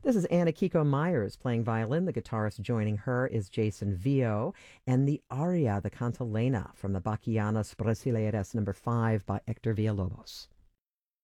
This is Anna Kiko Myers playing violin. The guitarist joining her is Jason Vio, and the aria, the cantilena from the Bachianas Brasileiras number 5 by Hector Villalobos.